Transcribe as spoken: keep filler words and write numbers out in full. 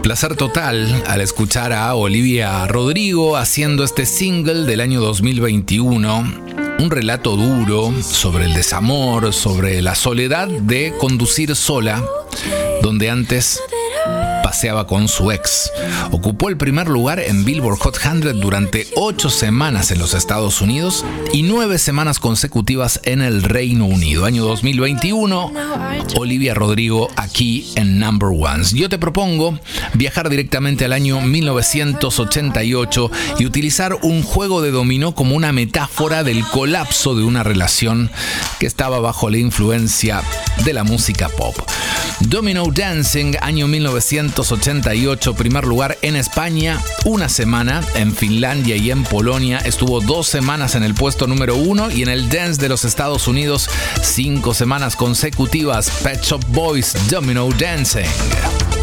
Placer total al escuchar a Olivia Rodrigo haciendo este single del año dos mil veintiuno. Un relato duro sobre el desamor, sobre la soledad de conducir sola, donde antes paseaba con su ex. Ocupó el primer lugar en Billboard Hot cien durante ocho semanas en los Estados Unidos y nueve semanas consecutivas en el Reino Unido. Año dos mil veintiuno, Olivia Rodrigo aquí en Number Ones. Yo te propongo viajar directamente al año mil novecientos ochenta y ocho y utilizar un juego de dominó como una metáfora del colapso de una relación que estaba bajo la influencia de la música pop. Domino Dancing, año mil novecientos ochenta y ocho, primer lugar en España, una semana en Finlandia y en Polonia, estuvo dos semanas en el puesto número uno y en el dance de los Estados Unidos, cinco semanas consecutivas. Pet Shop Boys, Domino Dancing.